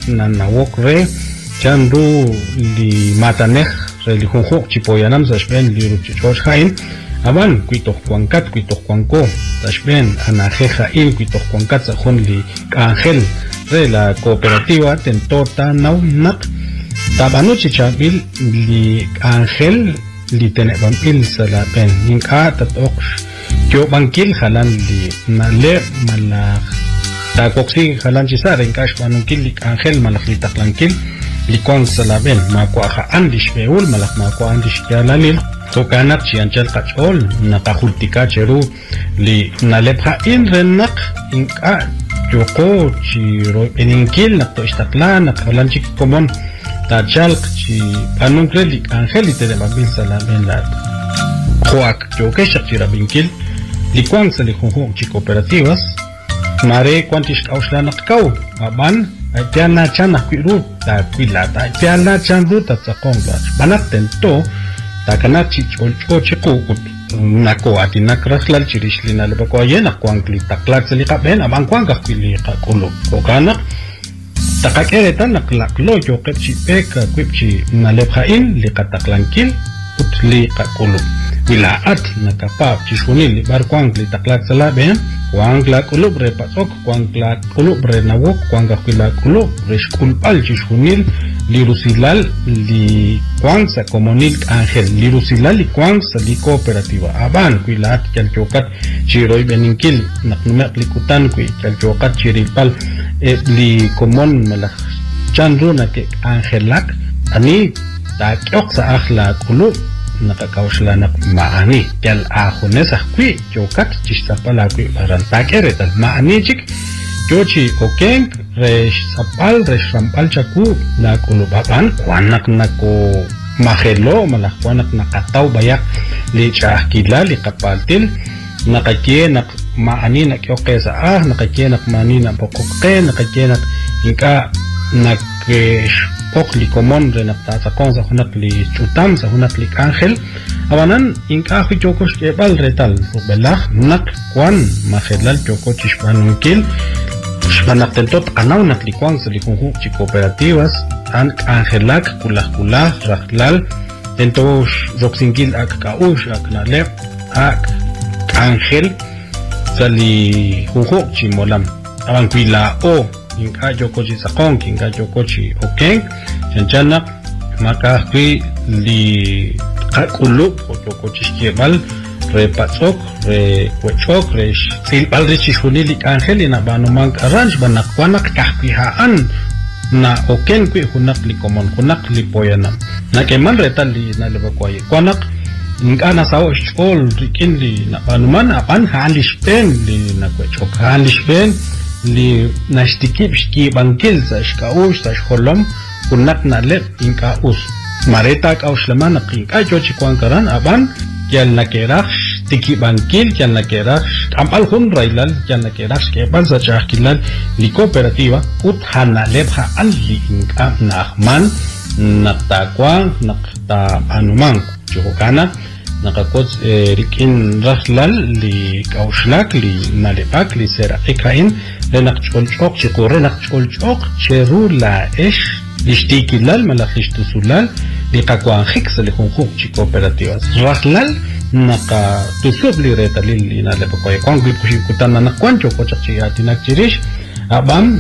nanawok re chandu li mataneh re li junjok chipoyanam sashben li ruchichos hain aban kuitok kuankat kuitok kuanko sashben anajeja il kuitok kuankat sajun li ángel re la cooperativa tentota naunak tabanu chichabil li ángel li tenebamil salapen inka tatok yo bankil halan li nale malak takoksi halan chisar inkash banunkil li ángel malak li taklankil li kwang salaben makwa haan dishbeul malak makwa andish yalalil so kanat chianchal kachol nakahultika cheru li nalepha in renak inka yoko chiro eninkil nakto istaklan nakalan chik komon tachal chi panunkre li ángel li tenebamil salaben la Joak, yo que shakira binkil, li kwang sa li khung chi cooperativas, mare kwantish kauslanak kau, aban, ay piana chan na kwiru, ta kwilata, ay piana chan ruta sa konglas, banak tento, ta kanat chi cholcho chikukut, nako ati nakraslal chirishli na labako ayen, akwang li taklak sa li kaben, abang kwang kakwili kakulog, kokanak, takakeretan naklaklo, yo que chi peka, kwip chi nalephain, li kataklankil, li kakulog. Wilaat nakapap chishunil li bar kwang li taklak salaben kwang la kulub re pasok kwang la kulub re nawok kwang la kulub re shkulpal chishunil li rusilal li kwang sa komunil ángel li rusilal li kwang sa li cooperativa aban wilaat chalchokat chiroy beninkil naknumek likutan kwi chalchokat chiripal li komon malak chandru na ke ángelak ani takyok sa akhla kulub nakakauslanak maani kel ahunes akwi jokat chistapala kwi barantakeretal maani chik jochi okeng resh sapal resh rampal chaku na kulubaban kwanak nako mahelo malak kwanak nakataw bayak li chahkila li kapaltil nakakienak maani nakyoke sa nakakienak maani na pokoke nakakienak inka pok li komon re naktasakon sa hunak li chutam sa hunak li ángel abanan inka hu chokos kebal retal belah nak kwan mahelal choko chishpanunkil shpanak tentot anaw nak li kwan sa li kunhu chi cooperativas an ángelak kulah rahlal tento roksinkil ak kaush ak nalep ak ángel sa li kunhu chi molam aban kuila o inka jokochi sakong inka jokochi okeng chanchana maka hui li kakulub o jokochi skebal re patsok re kwechok re silpal re chishuni li ángel ina banomang arrange banakwanak kahpihaan na okeng kwi hunak li komon hunak li poyanam na keman retal li na lebakwaye kwanak inka nasaw shkol rikin li na banuman apan halishpen li na kwechok halishpen li nashtikip shki bankil sa shkaush sa shkolom kunak nalep inka us mareta kaushlaman inka jochi kwankaran aban kyal nakerach tiki bankil kyal nakerach ampal hun railal kyal nakerach kebal sa chahkilal li cooperativa ut hanalep ha an li inka nahman naktakwang nakta anuman chukana nakakots rikin rahlal li kaushlak li nalepak li sera ekain renak cholchok chikore nak cholchok cherula esh lishtikilal malakishtusulal li kakwan hiksa li junjuk chi cooperativas rahlal naka tusub li retalil li nalepakoy kwang kushikutan na nakwan choko chakchiyati nakchirish abam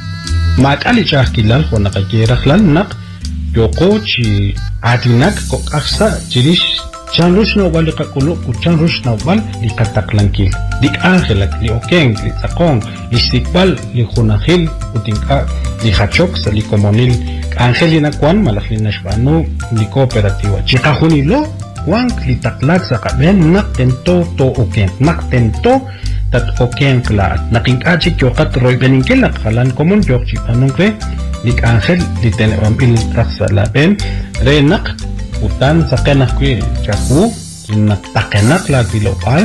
makali chahkilal ho nakakirahlal nak yoko chi atinak kokaksa chirish chanrush na wali kakulo ku chanrush na wal li kataklankil dik ángelak li okeng li sakong li sikbal li khunahil utingka li hachok sa li komonil ángelina kwan malak li nashbanu li cooperativa chikahunilo kwang li taklak sa kaben nak tento to okeng nak tento tat okeng kla nakingkachik yokat roy beninkil nakhalan komon yok chipanungre lik ángel li tenebamil raksa laben renak utan sakenak kwi chaku naktakenak la bilopal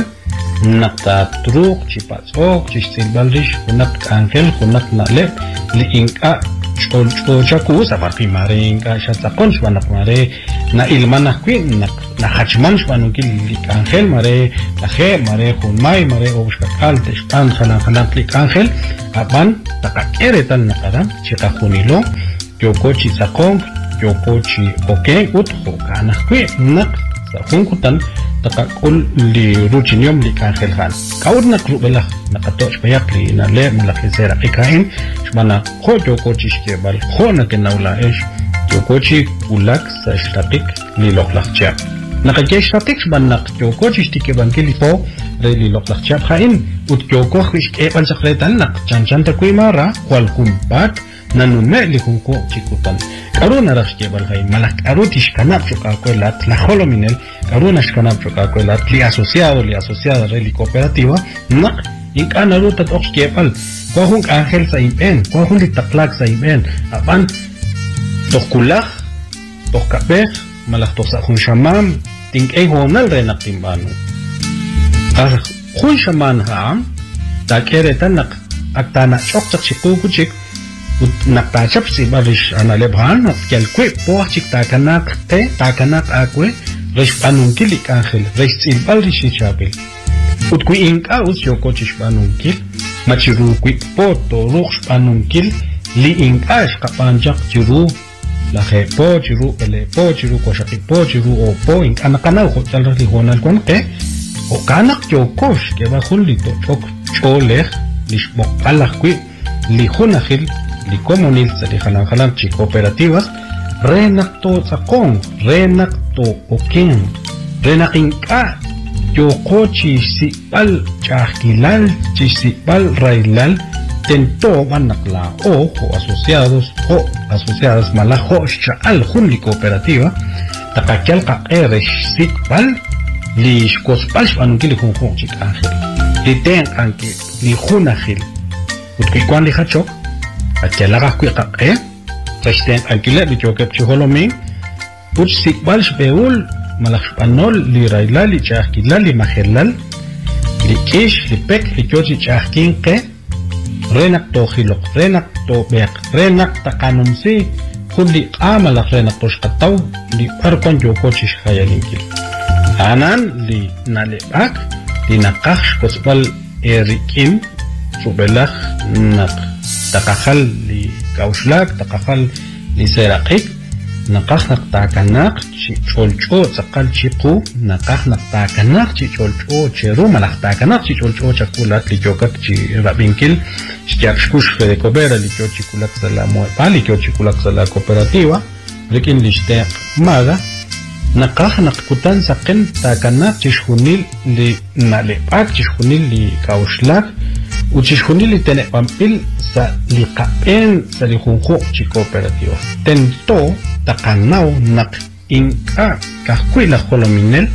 naktatruk chipatsok chisilbalrish hunak ángel hunak nale li inka chaku sa parpi mare inka shatsakon shwanak mare na ilmanas qui na hachman shpanukil lik ángel mare laje mare junmay mare obushkakal teshpan jalan lik ángel aban takakere tal nakara chika junilo yokochi sakong yokochi oke utho kana qui nak sajunkutan takakul li ruchinium lik ángel han kaudna krubela nakatoch payak li na le malakizera ikain shmana ho yokochi shkebal khona kenaula esh yokochi ulak sa shtatik li loklakchap nakaje shtatik banak yokochi shtike bankili po re li loklakchap hain ut yoko khishke ban sakretan nak chanchan takui mara kwal kumpat nanume li hunko chikutan karuna rashke bal hain malak arutish kanap choka kwelat la holominel karuna shkanap choka kwelat li asociada re li cooperativa nak inkana rutat okskepal kwa hung ángel sa impen kwa hung li taklak sa impen aban Tokulak, tokapeh, malah tosa kun shaman, ting honal renak timbano. Kun shaman ham, takeretan nak aktana chok chak chikukuchik, nak tachap si barish analebhan, nak kelkwe poach chik takanak akwe, resh panunkil ik ángel, resh silbal rishi chapil. Utkwi inka us yokochish panunkil, machirukwi poto ruch panunkil, li inka shkapanjak chiru, la po chiru pele po chiru koshaki po chiru o po in anakana ho chalra li honal kon ke o kanak yokosh ke ba khulito chok choleh lishmok alakwi li hunahil li comunil sa li halan chi cooperativas renak to sakong renak to oken renakin ka yokochi sipal chahkilal chi sipal railal tento manakla o asociadas malajo shaal junli cooperativa takakyal ka sikpal li shkospal shpanunkili junjun chik ángel li ten anke li junajil utkikwan li hachok akyalaga kwika reshten ankile li chokep chiholomin ut sikpal shbeul malashpanol li railal li chahkilal li mahelal li kish li pek li chochi chahkin ke renak to khilok renak to bek renak takanumsi khuli amala renak to shkataw li parkon yokochi khayalinkil anan li nalebak li nakash kosbal erikim subelakh nak takahal li kauslak takahal li seraqik nakah nak takanak chi cholcho sakal chiqu nakah nak takanak chi cholcho cheru malak takanak chi cholcho chakulat li jokat chi rabinkil chakshkush de cobera li chochikulak sala mo pali chochikulak sala cooperativa lekin liste maga nakah nak kutan sakin takanak chi shunil li nalepak chi shunil li kauslak uchishunil li tene pampil sa li kapen sa li junjo chi cooperativa tento takanaw nak inka kahkwila holominel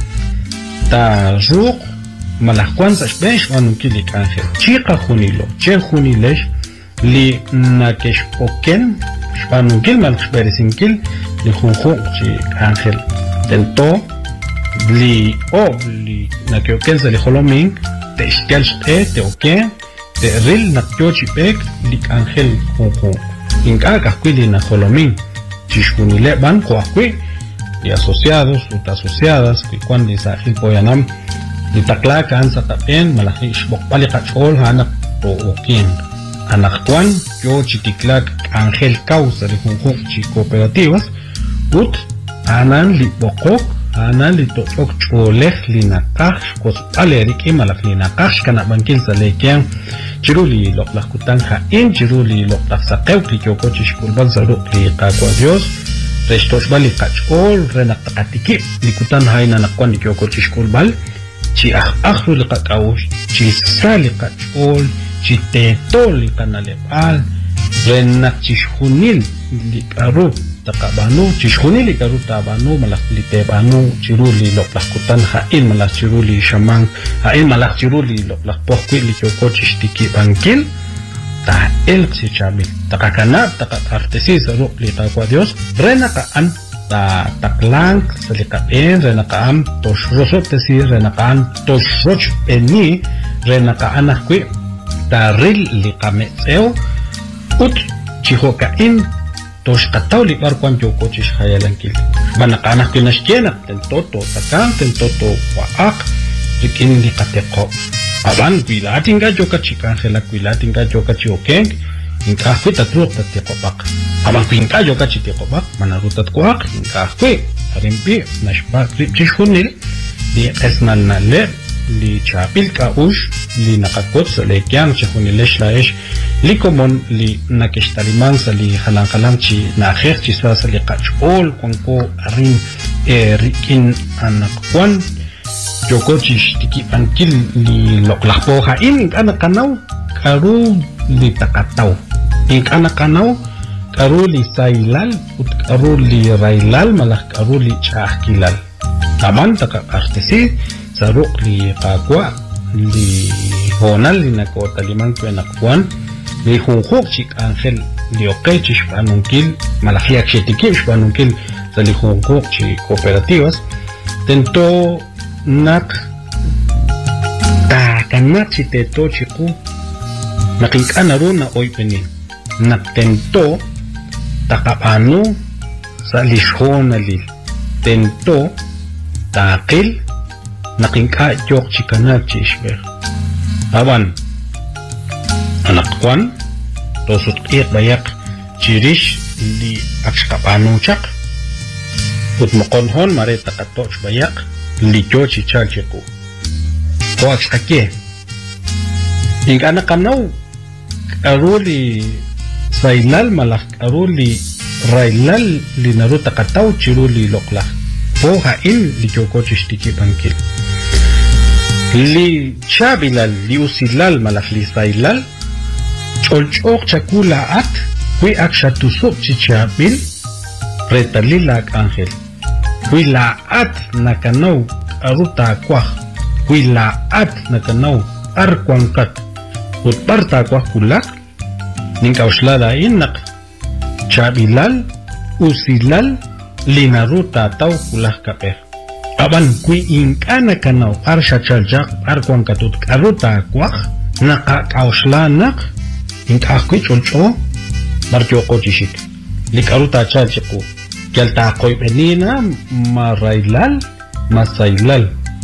ta ruq malakwan sa shbesh manunkili ángel chiqa junilo che junilesh li nakesh oken shpanunkil malakshberisinkil li junjo chi ángel tento li nakeoken sa li holomin te ishkel shte te oken te ril nakyochi pek li ángel junjo inka kahkwili na holomin chishkunile ban kwakwi y asociados asociadas que cuando isahil poyanam li taklaka ansa tapen malahish bokpali kachol hanak to okin anakwan yo chitiklak ángel causa de junjun chi cooperativas ut anan li bokok anan li tochok cholech li nakash kospale riki malak li nakash kana bankil salekian chiruli loklak kutanha in chiruli loklak sakew li yoko chishkulbal zaruk li qakwa Dios restos bali kachol renak takatiki li kutanha ina nakwan li yoko chishkulbal chi akhru li qakaw chi sali kachol chi tetol li kanalepal renak chishkunil li karu takabanu chishkunil li karu tabanu malak li tebanu chiruli loklak kutanha in malak chiruli shaman hain malak chiruli loklak pohkwi li yoko chishtiki bankil ta el si chamil takakana takartesi zaruk li takwa Dios renakaan ta taklang salikain renakaan tosrosot tesi renakaan tosroch eni renakaan akwi ta ril li kametseo ut chihokain tosh katawli barkwan jokochish hayalankil banaqana kinashkena tentoto takan tentoto waaq rikin li qateqo aban kuilatinga jokachi Ángela kuilatinga jokachi okeng inka kwita truq tateqo baq aban kuinka jokachi teqo baq manarutat kwaq inka kwi arimpi nashba kripchishunil li esnal nalle li chapil kaush li nakakot sa lekyang chihunilesh laesh li komon li nakishtalimansa li halang chi naakher chi sa li qachol konko arin rikin anakwan jokochish tiki pankil li loklakpo hain anakanaw karu li takataw in anakanaw karu li sailal ut karu li railal malah karu li chahkilal taman takakartesi saruk li qaqwa li honal li nakota liman kwenakwan li hunhuk chik Ángel li oqechish panunkil malafiak shetikish panunkil sa li hunhuk chi cooperativas tento nak kanak si teto chiku nakinkanaru na oipeni nak tento takapano sa lishonalil tento takil nakinka jok chikanak chishber aban anakwan tosut kiet bayak chirish li akshkapano chak ut mokonhon mare takatoch bayak li jochi chalchiku ko akshkake ing anakanaw aruli sailal malak aruli railal li naruta kataw chiruli lokla po hain li jokochish tiki pankil li chabilal li usilal malak li sailal cholchok chakula at kui akshatusuk chichabil retalilak Ángel kui la at nakanaw aruta kwah kui la at nakanaw arkwangkat utparta kwah kulak ninkauslada inak chabilal usilal linaruta taw kulah kapeh aban kui inkana kanaw arsha chaljak arkwangkatut aruta kwah nakakauslanak inkakwi cholcho marjoko chishik likaruta chalchiku kelta koy benina marailal masailal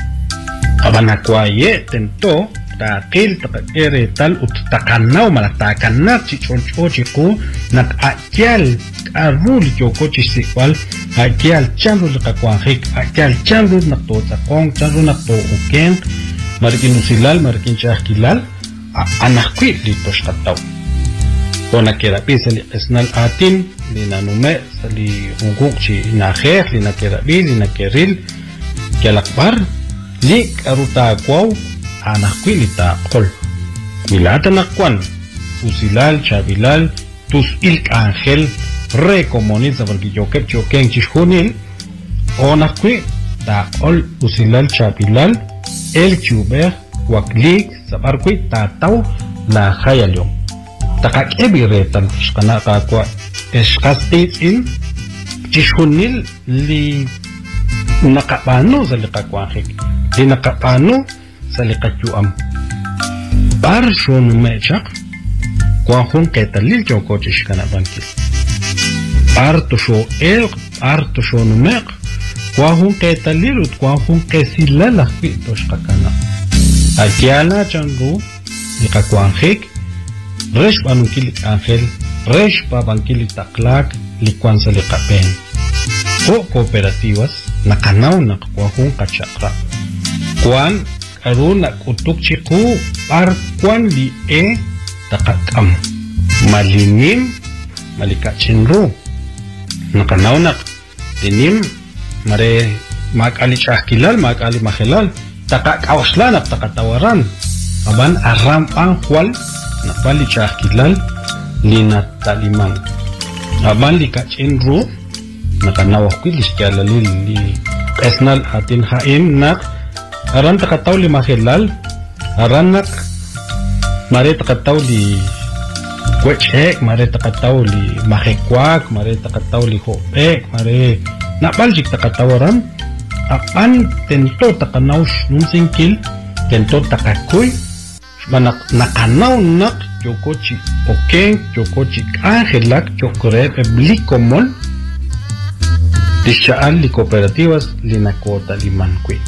abanakwaye tento takil takere tal ut takanaw malatakanat chichoncho chiku nak akyal arul yoko chisikwal akyal chanru lakakwahik akyal chanru nakto takong chanru nakto uken marikin usilal marikin chahkilal anakwi litos kataw kona kera pisa li esnal atin li nanume li hunguk chi naher li nakera bi li nakeril kelakbar li karuta kwaw anakwi li taqol milata nakwan usilal chabilal tus ilk Ángel recomonil sabarki joker choken chishunil onakwi taqol usilal chabilal el chuber waklik sabarkwi tataw la khayalyo takak ebiretan shkana kakwa eshkastin chishunil li nakapano sa likakwahik li nakapano sa likachuam par shon mechak kwahun ketalil joko chishkana bankil par to sho el par to shon mek kwahun ketalil ut kwahun kesilala fi to shkakana akiana chanru likakwahik resh panunkil Ángel resh pa bankil taklak likwan sa likapen o cooperativas nakanaw nakakwahong kachakra kwan karon nakutuk chiku par kwan li takakam malinim malikachinro nakanaw nak tinim mare makali chahkilal makali mahilal takakawaslan at takatawaran aban aram ang kwal nakbali chahkilal linat talimang aban likachinro nakanaw kilis kalalil li esnal atin hain nak aran takataw li mahilal aran nak mare takataw li kwechek mare takataw li mahikwak mare takataw li hopek mare nabaljik takatawaran apan tento takanaw nungsingkil tento takakoy manak nakanaw nak jokochi oken chocochic angelak chocre blicomol Tishaal li cooperativas linakota limankui.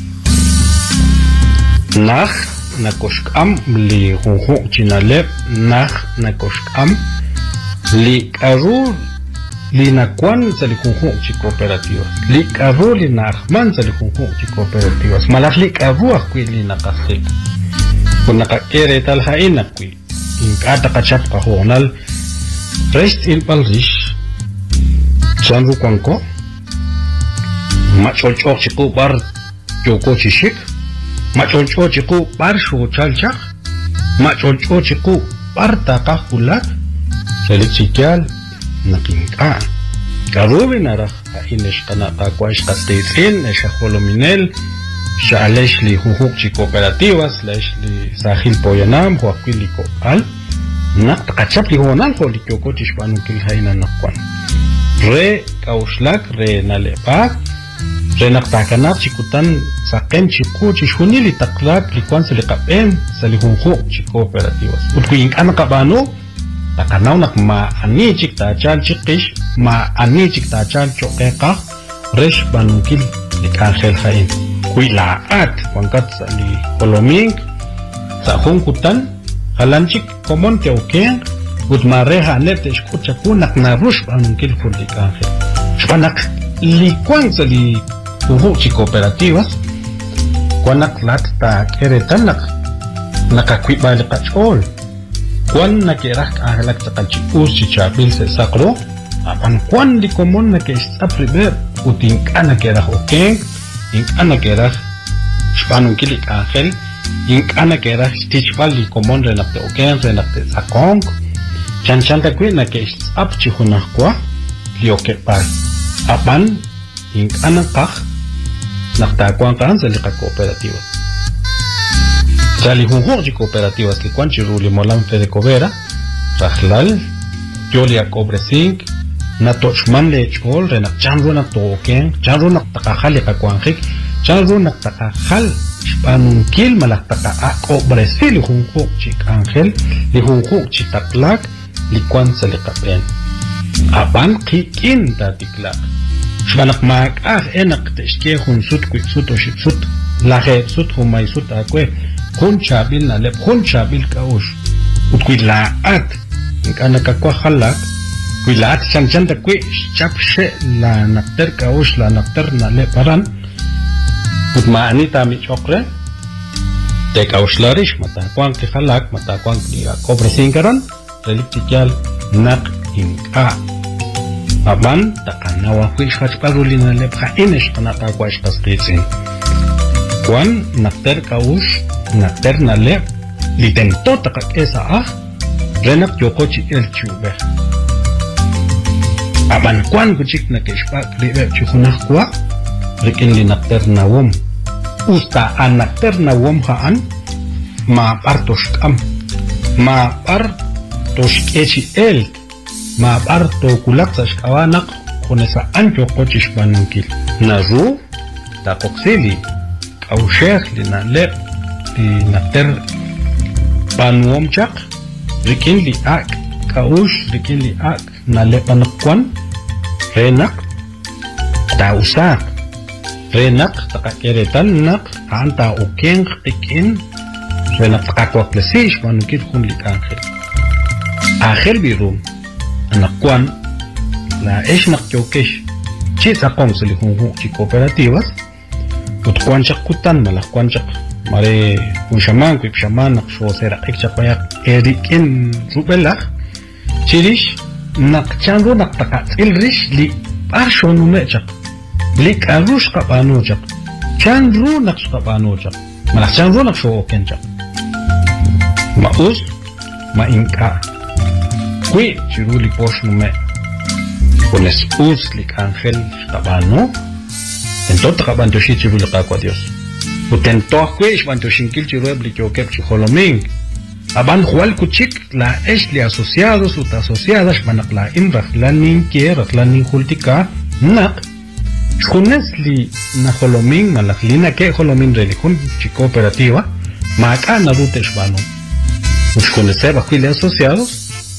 Nach nakoshkam li junju chinalep nach nakoshkam li karu li nakwan sa li junju chi cooperativas. Li karu li nachman sa li junju chi cooperativas. Malak li karu akui li nakasik. Kung nakakere tal hain akui. Inkata kachap kahonal rest il palrish sanru kwanko macholcho chiku bar joko chishik macholcho chiku bar shuchalchak macholcho chiku bar takakulak selichikyal nakinka karubi naraj inesh kana kakwash kasteitzin esha holominel shalesh li jujuk chi cooperativas lesh li sahil poyanam huaquili kopal nak takachap li honal holi joko chishpanu kil haina nakwan re kauslak re nalepak renaktakanaq chikutan saqen chiku chishunili taqlak likwan saliqapen salihunju chi cooperativas utkuin ana qabanu taqanawnak ma ani chik tachal chiqish ma ani chik tachal choqeqa resh banukil likangel hain kuilaat wankat sali koloming sa hunkutan halanchik komon teuken utmareha net escucha kunak narush banukil likangel shpanak likwan sali Uhuchi cooperativas Kwanak lat ta keretan nakakwibal kachol Kwan nakirak ahalak sa kachikus si chabil sa sakro Apan kwan di komon nakisapriber Uting ka nakirak okeng Ing ka nakirak Spanong kilik ahel Ing ka nakirak stichbal di komon renakte okeng renakte sakong Chan takwi nakisap chihunah kwa Liokepal Apan ing ka nakak Naktakuan kan sa lika cooperativas. Sa lihunjung si cooperativas ki kwan chiruli molam fede cobera, rahlal, yolia cobre zinc, na tochman le chol, renak chanru nak token, chanru nak takahal lika kwanjik, chanru nak takahal, spanunkil malak taka a cobre si lihunjung si angel, lihunjung si taklak, likwan sa lika pen. Aban kikin tatiklak. Shbanak maak enak teshke hun sut kwik sut o shit sut lahe sut humay sut akwe hun chabil na lep hun chabil kaush ut kwik laat nkana kakwa halak kwik laat chan ta kwik chapshe la nakter kaush la nakter na leparan ut maani tami chokre te kaush larish mata kwang ki halak mata kwang ki kobre singaran relik tikyal nak inka Aban takanawa kwish hachparulina lepha inesh kanaka kwash kaskitsin. Kwan nakter kaush nakter na lep litento takak esa renak yokochi el chube. Aban kwan kuchik na kishpak ribe chukunah kwa rikin li nakter na wom. Usta an nakter na wom haan ma partoshkam ma partoshkechi el ma parto kulak sa shkawanak kung sa ancho kochish banunkil. Naru, takoksili, kaushek, linalep, linater panuomchak, rikin li ak, kaush, rikin li ak, nalepanakwan, renak, tausak, renak, takakeretan nak, hanta ukeng, rikin, renak takakwaklesish banunkil kung li angel. Angel birum, Anakwan la esh nakyokesh chi sakong sa lihungu chi cooperativas utkwan chak kutan malakwan chak mare kun shaman kwip shaman nakshosera ekchak payak erikin rubelak chirish nakchanro naktakatsil rish li parshonu mechak li karush kapano chak chanro nakskapano chak malak chanro nakshoken chak maus mainka Kui chiruli poshnu me con espus lik ángel tabano entonces kaban toshi chiruli kakwa Dios utento kui shbanto shinkil chirueb likokep chiholomin aban jual kuchik la esh li asociados ut asociadas manak la imraflanin ke raflanin hultika nak shunes li na holomin malaklina ke holomin relikun chi cooperativa maka na rute shbano Ushkuneseba kui li asociados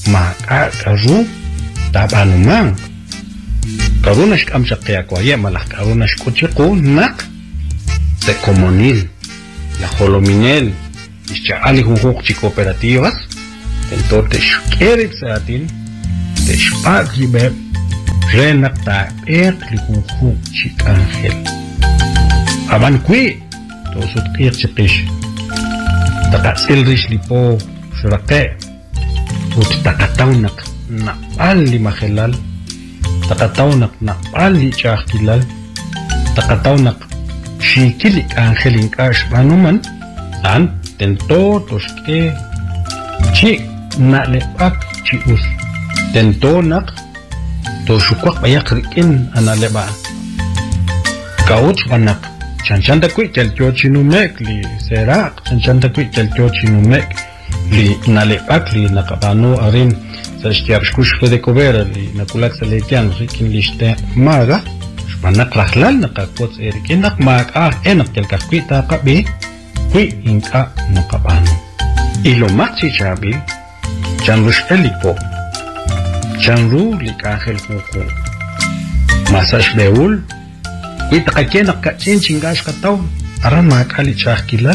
maka karu tabanuman karunash amchaqya kwaye malak karunash kuchiku nak de comunil la holominel ischa ali hukuchi cooperativas entonces quiere satin de spagli beb renata li hukuchi ángel aban kui to sut qirchiqish taqasil rish lipo shuraqe ut taqatawnak naqali mahelal taqatawnak naqali chaqilal taqatawnak shikili ángel inkash banuman an tento toske chi na lepak chi us tento nak to shukwak bayak rikin analeba kauch banak chanchanda kui chalchochi numek li serak chanchanda kui chalchochi numek li nalepak li nakabano arin sa shtiarshkush fede kobera li nakulak sa lekian rikin liste maga banak rahlal nakakots erikin nak mag enak telkak kui takabi kui inka nakabano ilo machi chabi chanrush elipo chanru likahel kuku masash beul kui takake nakachin chingash kataw aran makali chahkilal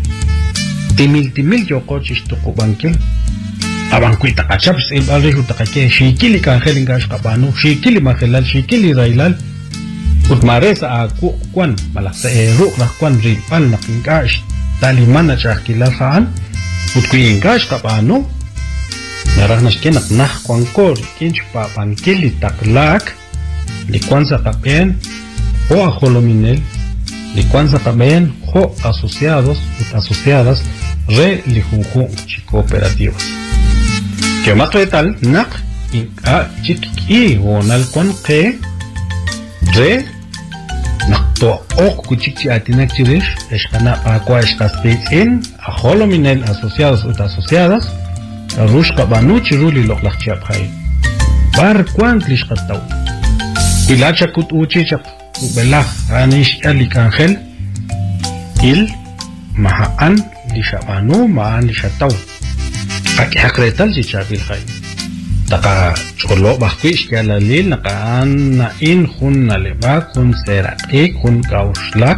timil yokochish tukubankil aban kui takachapis ilbalrihu takake shikili kahel ingash kabano shikili mahelal shikili railal utmaresa aku kwan malaksa eru rakwan ripal nakingash talimana chahkilal haan utkui ingash kabano narahnas kenak nah kwankor kinch pa pankili taklak likwanza kapen o ajolominel likwanza kapen o asociados asociadas re lijunju cooperativas que más tal nak inka chiki o nalkwan ke re nakto ok kuchiki atinak chirish eshkana aqua eshkaspin ajolominel asociados asociadas rushka banuchi ruli loklachchap hay bar kwantlish qataw ilacha kut uchichap belah anish alik ángel il mahaan lishabanu maan lishataw hakretal chichabil hay taka cholo bakwish kalalil naqan na in hun naleba kun seraqi kun kauslak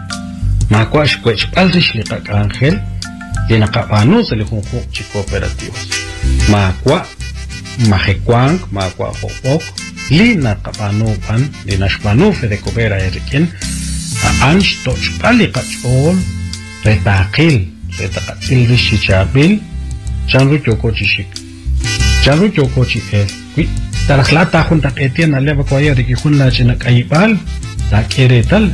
makwash kwech palrish liqak ángel tiene capano se le junjo chico operativos makwa majekwang makwa hopok lina capano pan lina shpanu fede cobera eriken ansh toch pali kachol retaqil rishichabil chanru chokochishik chanru chokochike kui taraklata junta etiana leva kwaya riki junla china kaibal ta keretal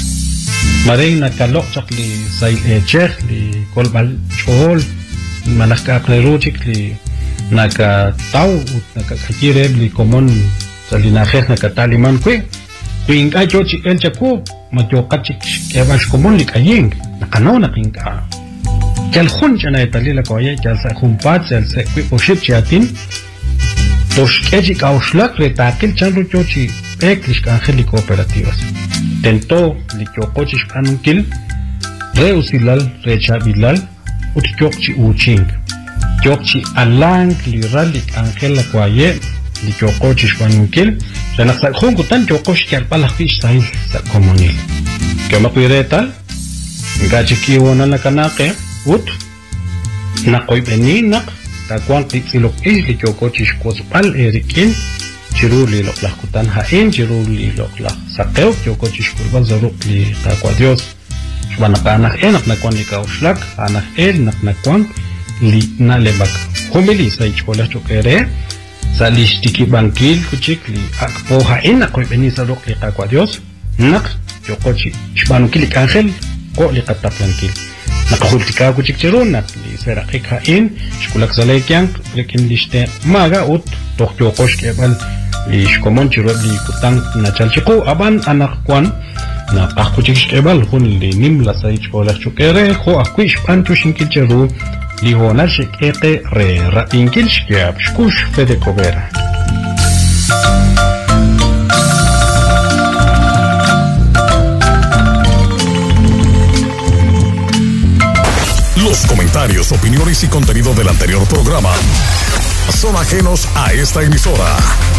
Marina kalok chak li sail echech li kolbal chol manaka kleruchik li naka tau naka kakireb li komon salinajej naka taliman kwe inka chochi el chaku matokachik kebash komon li kaying nakanaw nakinka kel khun chana italila koye kel sa khumpat sel se kwe poship chatin toshkeji kaushlak retakil chanru chochi eklish ángel cooperativas tento lichokochish panunkil reusilal rechabilal utchokchi uching chokchi alang liralik ángel kwaye lichokochish panunkil renasal khungu tan chokosh kalpalafish sail sa komunil kema piretal ngachiki wona nakanake ut nakoy beninak takwan tiksilok lichokochish kospal erikin chiruli loklah kutan hain chiruli loklah sakeu yoko chishkurban zaruk li takwa Dios shbanakanak enak nakwan li kauslak anak nak nakwan li nalebak humili sa ichkola chokere sa lishtiki bankil kuchik li akpo hain nakoy beni zaruk li takwa Dios nak yoko chishbankil ángel ko li kataplankil nakahultika kuchik chirun nak li serakik hain shkulak zalekyang lekin liste maga ut tokyo kosh kebal lish komon chirab li kutang na chalchiku aban anak kwan na kakuchikish kebal hun li nimla sa ichkola chukere ho akwish pancho shinkil chiru li hona shikeke re rapinkil shkiab shkush fede kobera. Los comentarios, opiniones y contenido del anterior programa son ajenos a esta emisora.